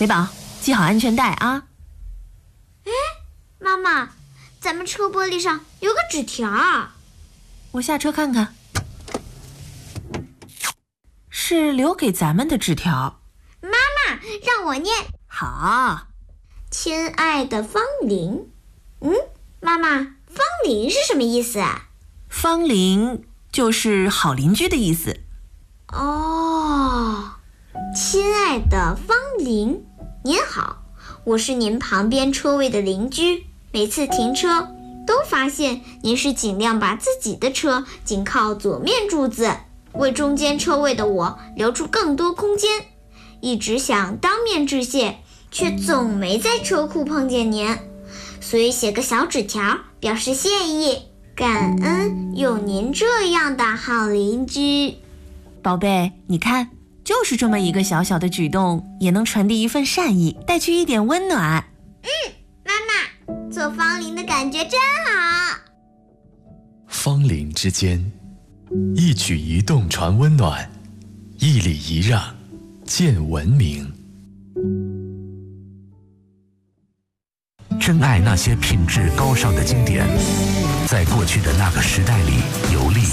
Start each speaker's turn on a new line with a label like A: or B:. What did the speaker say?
A: 美宝，系好安全带啊。
B: 妈妈，咱们车玻璃上有个纸条。
A: 我下车看看，是留给咱们的纸条。
B: 妈妈，让我念。
A: 好。
B: 亲爱的方玲。妈妈，方玲是什么意思啊？
A: 方玲就是好邻居的意思。
B: 哦，亲爱的方玲，您好，我是您旁边车位的邻居，每次停车都发现您是尽量把自己的车紧靠左面柱子，为中间车位的我留出更多空间，一直想当面致谢，却总没在车库碰见您，所以写个小纸条表示谢意，感恩有您这样的好邻居。
A: 宝贝，你看，就是这么一个小小的举动，也能传递一份善意，带去一点温暖。
B: 妈妈，做方玲的感觉真好。
C: 方邻之间，一举一动传温暖，一礼一让见文明。
D: 珍爱那些品质高尚的经典，在过去的那个时代里游历。